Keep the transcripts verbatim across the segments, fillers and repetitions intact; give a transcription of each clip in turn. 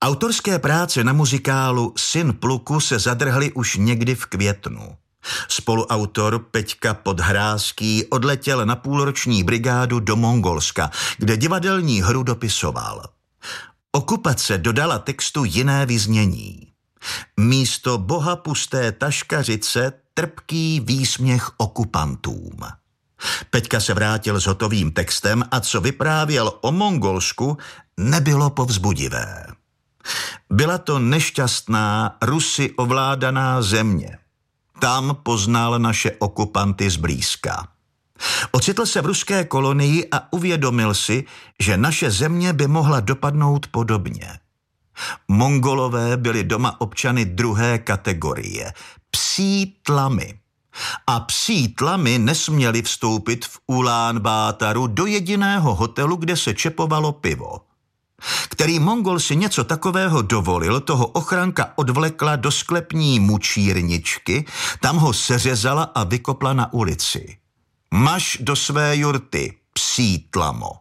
Autorské práce na muzikálu Syn pluku se zadrhly už někdy v květnu. Spoluautor Peťka Podhrázký odletěl na půlroční brigádu do Mongolska, kde divadelní hru dopisoval. Okupace dodala textu jiné vyznění. Místo boha pusté taškařice trpký výsměch okupantům. Peťka se vrátil s hotovým textem a co vyprávěl o Mongolsku, nebylo povzbudivé. Byla to nešťastná, Rusy ovládaná země. Tam poznal naše okupanty zblízka. Ocitl se v ruské kolonii a uvědomil si, že naše země by mohla dopadnout podobně. Mongolové byli doma občany druhé kategorie, psí tlamy. A psí tlamy nesměli vstoupit v Ulán Bátaru do jediného hotelu, kde se čepovalo pivo. Který Mongol si něco takového dovolil, toho ochranka odvlekla do sklepní mučírničky, tam ho seřezala a vykopla na ulici. Maš do své jurty, psí tlamo.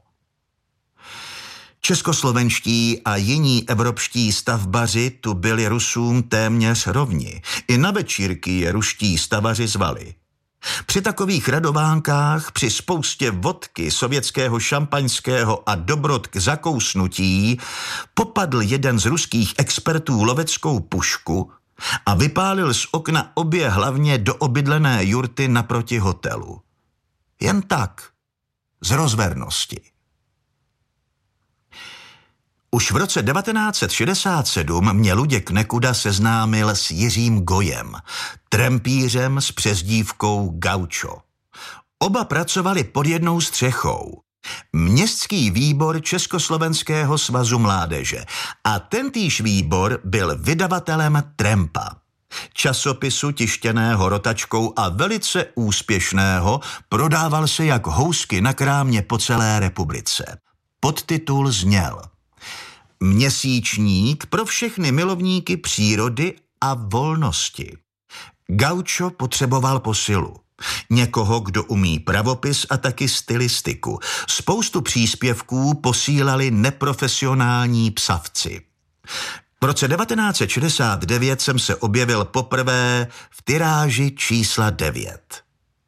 Českoslovenští a jiní evropští stavbaři tu byli Rusům téměř rovni. I na večírky je ruští stavaři zvali. Při takových radovánkách, při spoustě vodky, sovětského šampaňského a dobrot k zakousnutí, popadl jeden z ruských expertů loveckou pušku a vypálil z okna obě hlavně do obydlené jurty naproti hotelu. Jen tak, z rozvernosti. Už v roce devatenáct set šedesát sedm mě Luděk Nekuda seznámil s Jiřím Gojem, trampířem s přezdívkou Gaučo. Oba pracovali pod jednou střechou. Městský výbor Československého svazu mládeže a tentýž výbor byl vydavatelem Trampa, časopisu tištěného rotačkou a velice úspěšného, prodával se jak housky na krámě po celé republice. Podtitul zněl Měsíčník pro všechny milovníky přírody a volnosti. Gaučo potřeboval posilu. Někoho, kdo umí pravopis a taky stylistiku. Spoustu příspěvků posílali neprofesionální psavci. V roce devatenáct set šedesát devět jsem se objevil poprvé v tiráži čísla devět.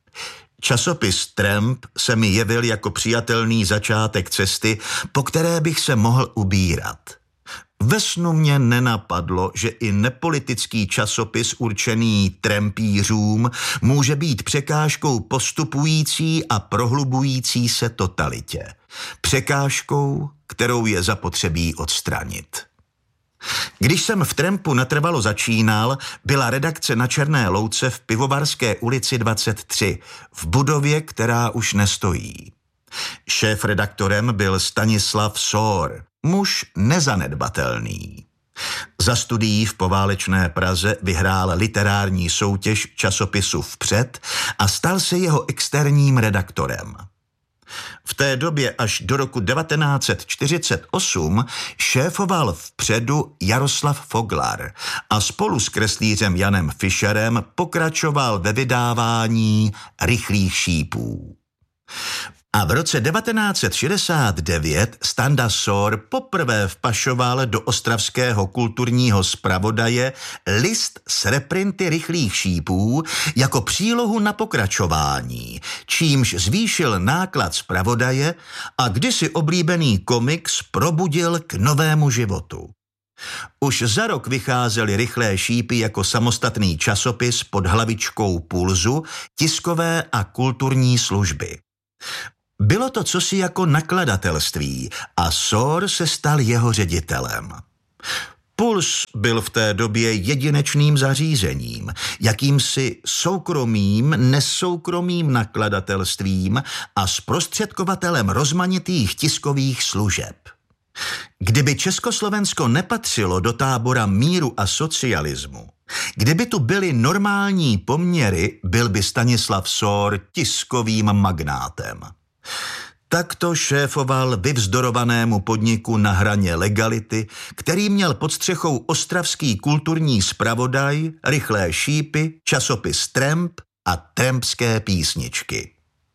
Časopis Tramp se mi jevil jako přijatelný začátek cesty, po které bych se mohl ubírat. Ve snu mě nenapadlo, že i nepolitický časopis určený trampířům může být překážkou postupující a prohlubující se totalitě. Překážkou, kterou je zapotřebí odstranit. Když jsem v Trampu natrvalo začínal, byla redakce na Černé louce v Pivovarské ulici dvacet tři, v budově, která už nestojí. Šéfredaktorem byl Stanislav Sór, muž nezanedbatelný. Za studií v poválečné Praze vyhrál literární soutěž časopisu Vpřed a stal se jeho externím redaktorem. V té době až do roku devatenáct set čtyřicet osm šéfoval Vpředu Jaroslav Foglar a spolu s kreslířem Janem Fischerem pokračoval ve vydávání Rychlých šípů. A v roce devatenáct set šedesát devět Standa Sór poprvé vpašoval do ostravského kulturního zpravodaje list s reprinty Rychlých šípů jako přílohu na pokračování, čímž zvýšil náklad zpravodaje a kdysi oblíbený komiks probudil k novému životu. Už za rok vycházely Rychlé šípy jako samostatný časopis pod hlavičkou Pulzu, tiskové a kulturní služby. Bylo to cosi jako nakladatelství a Sór se stal jeho ředitelem. Puls byl v té době jedinečným zařízením, jakýmsi soukromým, nesoukromým nakladatelstvím a zprostředkovatelem rozmanitých tiskových služeb. Kdyby Československo nepatřilo do tábora míru a socialismu, kdyby tu byly normální poměry, byl by Stanislav Sór tiskovým magnátem. Takto šéfoval vyvzdorovanému podniku na hraně legality, který měl pod střechou ostravský kulturní zpravodaj, Rychlé šípy, časopis Tramp a trampské písničky.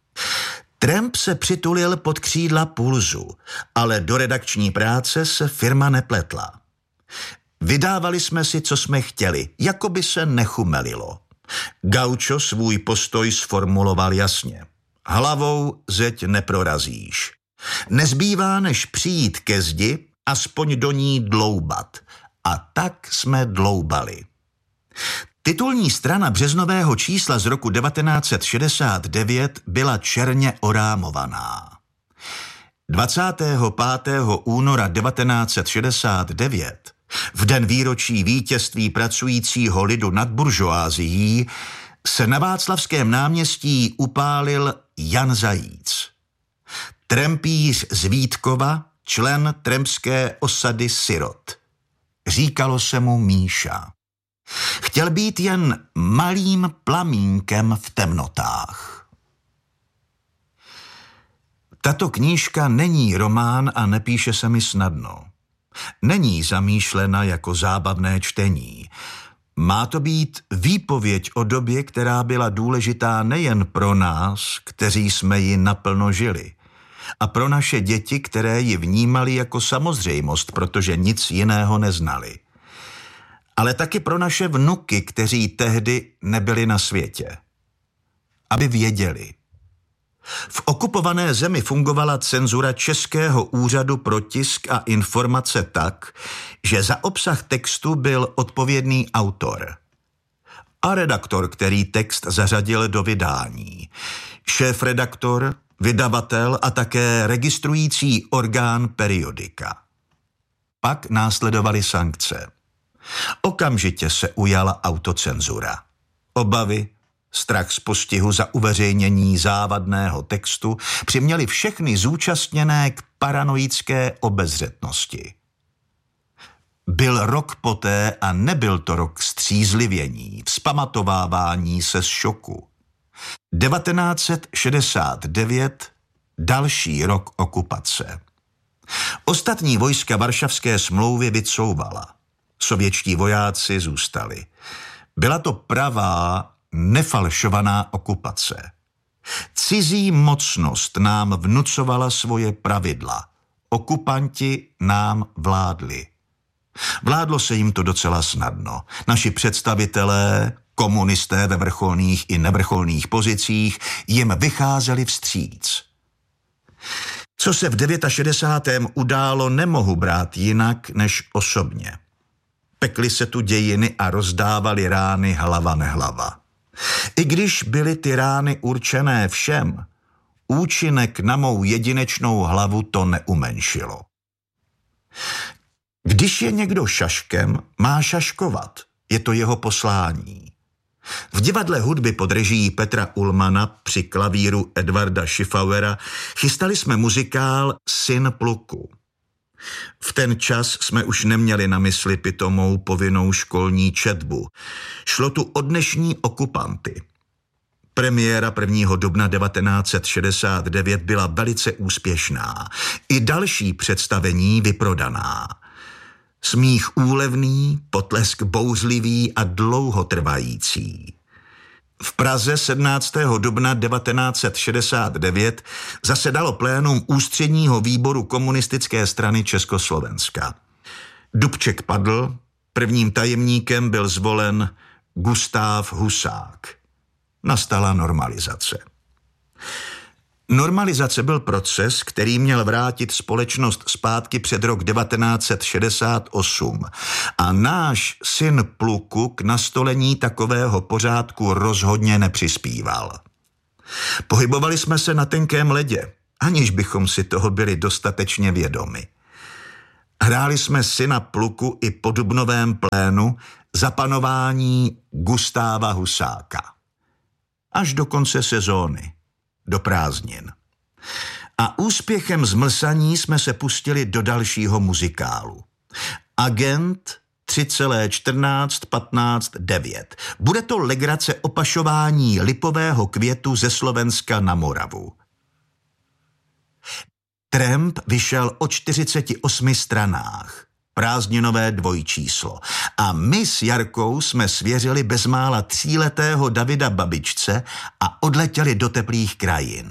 Tramp se přitulil pod křídla Pulzu, ale do redakční práce se firma nepletla. Vydávali jsme si, co jsme chtěli, jako by se nechumelilo. Gaucho svůj postoj sformuloval jasně. Hlavou zeď neprorazíš. Nezbývá, než přijít ke zdi, aspoň do ní dloubat. A tak jsme dloubali. Titulní strana březnového čísla z roku devatenáct set šedesát devět byla černě orámovaná. dvacátého pátého února devatenáct set šedesát devět, v den výročí vítězství pracujícího lidu nad buržoázií, se na Václavském náměstí upálil Jan Zajíc. Trempíř z Vítkova, člen tremské osady Sirot. Říkalo se mu Míša. Chtěl být jen malým plamínkem v temnotách. Tato knížka není román a nepíše se mi snadno. Není zamýšlena jako zábavné čtení. Má to být výpověď o době, která byla důležitá nejen pro nás, kteří jsme ji naplno žili, a pro naše děti, které ji vnímali jako samozřejmost, protože nic jiného neznali. Ale taky pro naše vnuky, kteří tehdy nebyli na světě. Aby věděli. V okupované zemi fungovala cenzura Českého úřadu pro tisk a informace tak, že za obsah textu byl odpovědný autor a redaktor, který text zařadil do vydání, šéfredaktor, vydavatel a také registrující orgán periodika. Pak následovaly sankce. Okamžitě se ujala autocenzura. Obavy, strach z postihu za uveřejnění závadného textu přiměli všechny zúčastněné k paranoické obezřetnosti. Byl rok poté a nebyl to rok střízlivění, vzpamatovávání se z šoku. devatenáct set šedesát devět, další rok okupace. Ostatní vojska Varšavské smlouvy vycouvala. Sovětští vojáci zůstali. Byla to pravá, nefalšovaná okupace. Cizí mocnost nám vnucovala svoje pravidla. Okupanti nám vládli. Vládlo se jim to docela snadno. Naši představitelé, komunisté ve vrcholných i nevrcholných pozicích, jim vycházeli vstříc. Co se v šedesátém devátém událo, nemohu brát jinak než osobně. Pekly se tu dějiny a rozdávaly rány hlava nehlava. I když byly ty rány určené všem, účinek na mou jedinečnou hlavu to neumenšilo. Když je někdo šaškem, má šaškovat. Je to jeho poslání. V divadle hudby pod režií Petra Ullmana při klavíru Edvarda Schiffauera chystali jsme muzikál Syn pluku. V ten čas jsme už neměli na mysli pitomou povinnou školní četbu. Šlo tu o dnešní okupanty. Premiéra prvního dubna devatenáct set šedesát devět byla velice úspěšná. I další představení vyprodaná. Smích úlevný, potlesk bouřlivý a dlouhotrvající. V Praze sedmnáctého dubna devatenáct set šedesát devět zasedalo plénum ústředního výboru komunistické strany Československa. Dubček padl, prvním tajemníkem byl zvolen Gustáv Husák. Nastala normalizace. Normalizace byl proces, který měl vrátit společnost zpátky před rok devatenáct set šedesát osm a náš Syn pluku k nastolení takového pořádku rozhodně nepřispíval. Pohybovali jsme se na tenkém ledě, aniž bychom si toho byli dostatečně vědomi. Hráli jsme Syna pluku i po dubnovém plénu za panování Gustáva Husáka. Až do konce sezóny. Do prázdnin. A úspěchem zmlsaní jsme se pustili do dalšího muzikálu. Agent tři čtrnáct patnáct devět. Bude to legrace o pašování lipového květu ze Slovenska na Moravu. Tramp vyšel o čtyřiceti osmi stranách. Prázdninové dvojčíslo. A my s Jarkou jsme svěřili bezmála tříletého Davida babičce a odletěli do teplých krajin.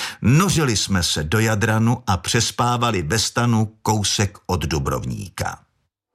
Nořili jsme se do Jadranu a přespávali ve stanu kousek od Dubrovníka.